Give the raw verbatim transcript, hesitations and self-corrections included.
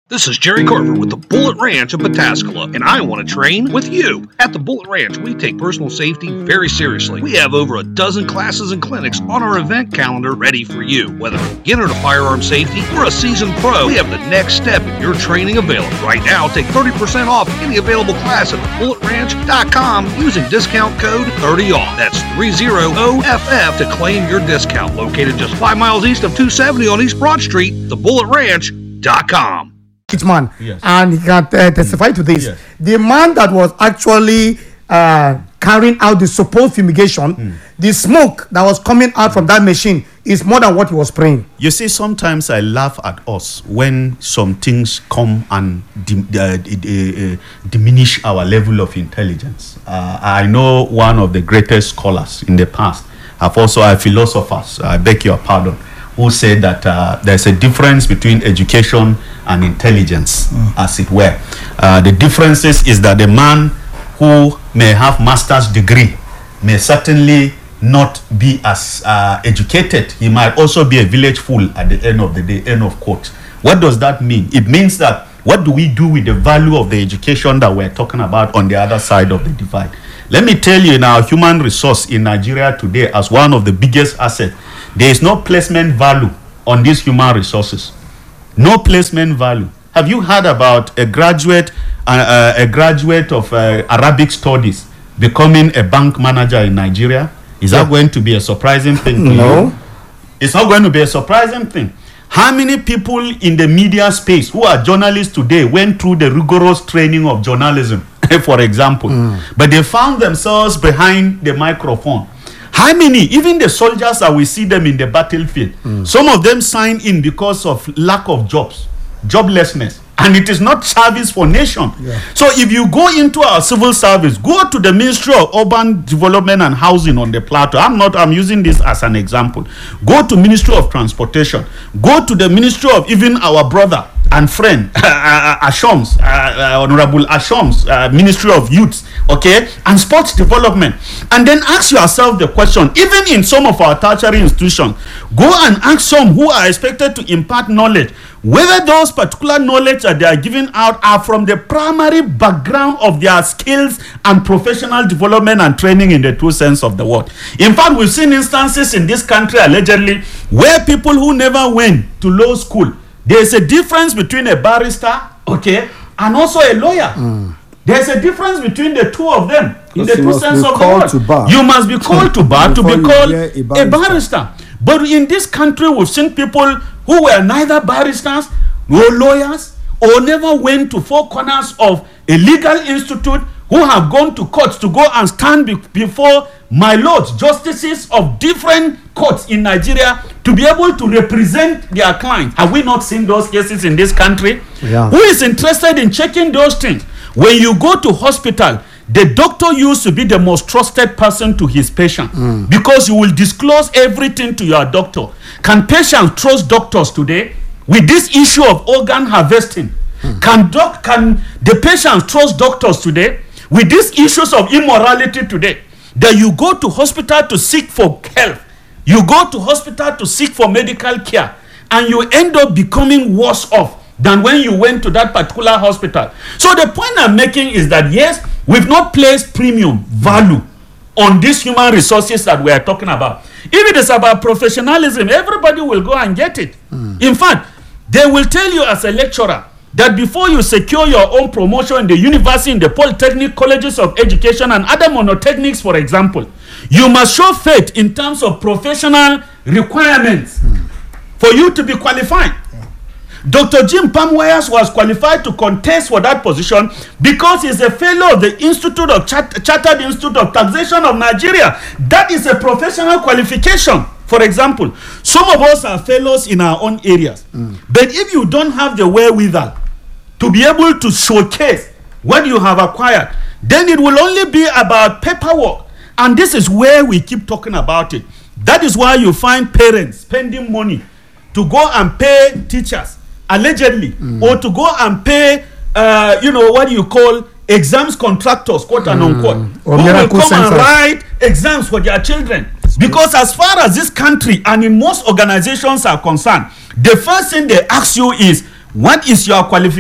This is Jerry Carver with the Bullet Ranch of Pataskala, and I want to train with you. At the Bullet Ranch, we take personal safety very seriously. We have over a dozen classes and clinics on our event calendar ready for you. Whether a beginner to firearm safety or a seasoned pro, we have the next step in your training available. Right now, take thirty percent off any available class at bullet ranch dot com using discount code thirty off. That's thirty O F F to claim your discount. Located just five miles east of two seventy on East Broad Street, the bullet ranch dot com. Man, yes. And he can uh, testify to this. Yes. The man that was actually uh, carrying out the supposed fumigation, mm. the smoke that was coming out from that machine is more than what he was spraying. You see, sometimes I laugh at us when some things come and dim- uh, uh, uh, diminish our level of intelligence. Uh, I know one of the greatest scholars in the past, have also a philosophers, I beg your pardon, who said that uh, there's a difference between education and intelligence, mm. as it were. Uh, the differences is that the man who may have master's degree may certainly not be as uh, educated. He might also be a village fool at the end of the day, end of quote. What does that mean? It means that what do we do with the value of the education that we're talking about on the other side of the divide? Let me tell you now, human resource in Nigeria today as one of the biggest assets, there is no placement value on these human resources. No placement value. Have you heard about a graduate, uh, uh, a graduate of uh, Arabic studies becoming a bank manager in Nigeria? Is yeah. that going to be a surprising thing to no. you? It's not going to be a surprising thing. How many people in the media space who are journalists today went through the rigorous training of journalism, for example, mm. but they found themselves behind the microphone? How many, even the soldiers that we see them in the battlefield, mm. some of them sign in because of lack of jobs, joblessness, and it is not service for nation. Yeah. So if you go into our civil service, go to the Ministry of Urban Development and Housing on the plateau. I'm not, I'm using this as an example. Go to Ministry of Transportation. Go to the Ministry of even our brother and friend, uh, uh, Ashoms, uh, uh, Honorable Ashoms, uh, Ministry of Youth, okay, and Sports Development. And then ask yourself the question, even in some of our tertiary institutions, go and ask some who are expected to impart knowledge, whether those particular knowledge that they are giving out are from the primary background of their skills and professional development and training in the true sense of the word. In fact, we've seen instances in this country, allegedly, where people who never went to law school, there's a difference between a barrister, okay, and also a lawyer. Mm. There's a difference between the two of them in the true sense of the word. You must be called to bar to be called a barrister. a barrister. But in this country, we've seen people who were neither barristers nor lawyers or never went to four corners of a legal institute, who have gone to courts to go and stand be- before my lords, justices of different courts in Nigeria, to be able to represent their clients. Have we not seen those cases in this country? Yeah. Who is interested in checking those things? When you go to hospital, the doctor used to be the most trusted person to his patient, mm. because you will disclose everything to your doctor. Can patients trust doctors today with this issue of organ harvesting? Mm. Can doc- can the patients trust doctors today with these issues of immorality today? That you go to hospital to seek for health, you go to hospital to seek for medical care, and you end up becoming worse off than when you went to that particular hospital. So the point I'm making is that, yes, we've not placed premium value on these human resources that we are talking about. If it is about professionalism, everybody will go and get it. Mm. In fact, they will tell you as a lecturer that before you secure your own promotion in the university, in the polytechnic colleges of education and other monotechnics, for example, you must show faith in terms of professional requirements mm. for you to be qualified. Yeah. Doctor Jim Pamwayas was qualified to contest for that position because he's a fellow of the Institute of Chart- Chartered Institute of Taxation of Nigeria. That is a professional qualification. For example, some of us are fellows in our own areas. Mm. But if you don't have the wherewithal to be able to showcase what you have acquired, then it will only be about paperwork. And this is where we keep talking about it. That is why you find parents spending money to go and pay teachers, allegedly, mm. or to go and pay, uh, you know, what you call exams contractors, quote and unquote, mm. who will come centers. and write exams for their children. Because as far as this country and in most organizations are concerned, the first thing they ask you is, what is your qualification?